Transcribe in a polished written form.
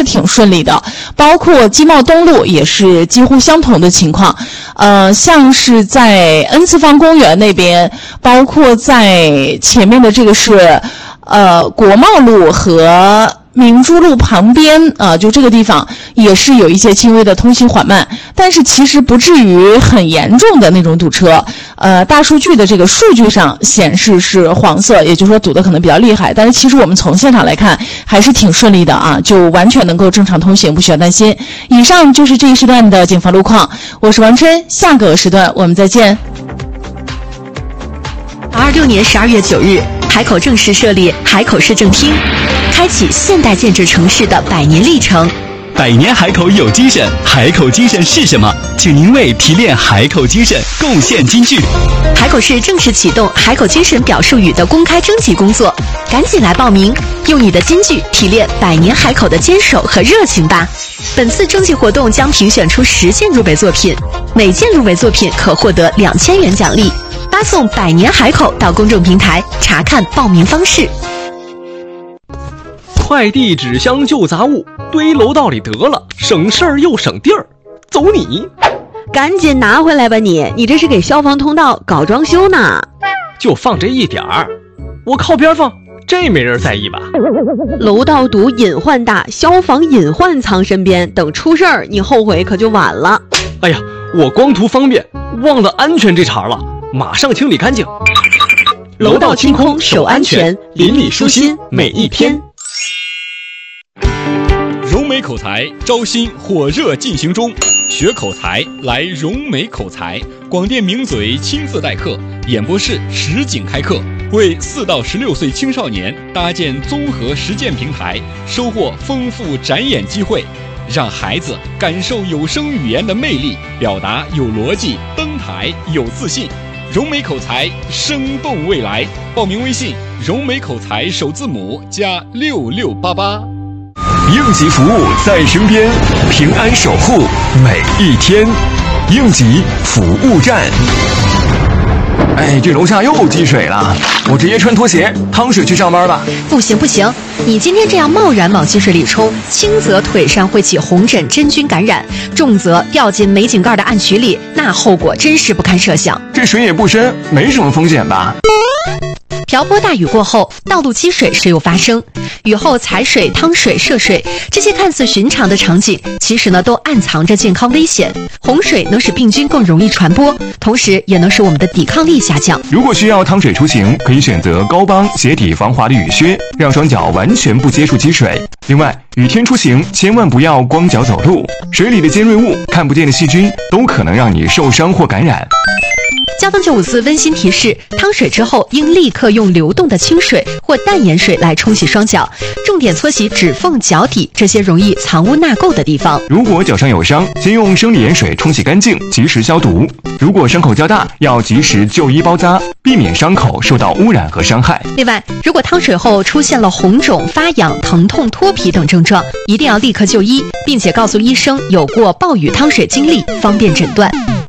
挺顺利的，包括金茂东路也是几乎相同的情况。像是在N次方公园那边，包括在前面的这个是国贸路和明珠路旁边就这个地方也是有一些轻微的通行缓慢，但是其实不至于很严重的那种堵车。大数据的这个数据上显示是黄色，也就是说堵得可能比较厉害，但是其实我们从现场来看还是挺顺利的啊，就完全能够正常通行，不需要担心。以上就是这一时段的警方路况，我是王琛，下个时段我们再见。 26年12月9日，海口正式设立海口市政厅，开启现代建制城市的100年历程。 100年海口有精神，海口精神是什么？请您为提炼海口精神贡献金句。 海口市正式启动海口精神表述语的公开征集工作，赶紧来报名，用你的金句提炼100年海口的坚守和热情吧。本次征集活动将评选出10件入围作品，每件入围作品可获得2000元奖励。发送100年海口到公众平台查看报名方式。 快递、纸箱、旧杂物堆楼道里得了，省事儿又省地儿。走你！ 赶紧拿回来吧你这是给消防通道搞装修呢。 就放这一点儿，我靠边放，这没人在意吧？ 楼道堵隐患大，消防隐患藏身边，等出事儿你后悔可就晚了。 哎呀，我光图方便，忘了安全这茬了，马上清理干净。 楼道清空守安全，邻里舒心每一天。 融美口才招新火热进行中，学口才来融美口才，广电名嘴亲自代课，演播室实景开课，为4到16岁青少年搭建综合实践平台，收获丰富展演机会，让孩子感受有声语言的魅力，表达有逻辑，登台有自信。融美口才生动未来，报名微信融美口才首字母加6688。 应急服务在身边，平安守护每一天。应急服务站。这楼下又积水了，我直接穿拖鞋趟水去上班吧。 不行，你今天这样贸然往积水里冲，轻则腿上会起红疹真菌感染，重则掉进煤井盖的暗渠里，那后果真是不堪设想。 这水也不深，没什么风险吧？ 瓢泼大雨过后，道路积水时有发生。雨后踩水、趟水、涉水，这些看似寻常的场景，其实呢都暗藏着健康危险。洪水能使病菌更容易传播，同时也能使我们的抵抗力下降。 如果需要趟水出行，可以选择高帮鞋底防滑的雨靴，让双脚完全不接触积水。另外，雨天出行千万不要光脚走路，水里的尖锐物、看不见的细菌都可能让你受伤或感染。 交通954温馨提示：趟水之后应立刻用流动的清水或淡盐水来冲洗双脚，重点搓洗指缝、脚底这些容易藏污纳垢的地方。 如果脚上有伤，先用生理盐水冲洗干净，及时消毒。如果伤口较大，要及时就医包扎，避免伤口受到污染和伤害。 另外，如果趟水后出现了红肿、发痒、疼痛、脱皮等症状，一定要立刻就医，并且告诉医生有过暴雨趟水经历，方便诊断。